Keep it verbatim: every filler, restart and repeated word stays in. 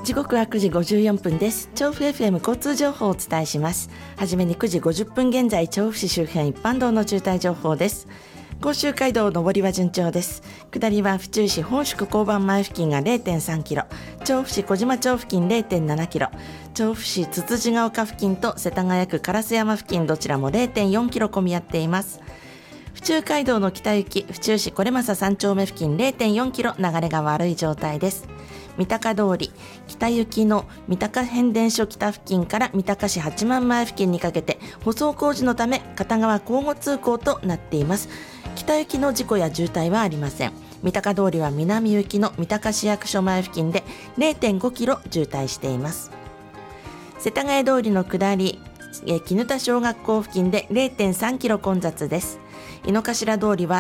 時刻はくじごじゅうよんぷんです。調布 エフエム 交通情報をお伝えします。はじめにくじごじゅっぷん現在、調布市周辺一般道の渋滞情報です。甲州街道上りは順調です。下りは府中市本宿交番前付近が れいてんさんキロ、調布市小島町付近 れいてんななキロ、調布市つつじが丘付近と世田谷区烏山付近どちらも れいてんよんキロ混み合っています。府中街道の北行き府中市是政さん丁目付近 れいてんよんキロ、流れが悪い状態です。三鷹通り北行きの三鷹変電所北付近から三鷹市八幡前付近にかけて舗装工事のため片側交互通行となっています。北行きの事故や渋滞はありません。三鷹通りは南行きの三鷹市役所前付近で れいてんごキロ渋滞しています。世田谷通りの下り絹田小学校付近で れいてんさんキロ混雑です。井の頭通りは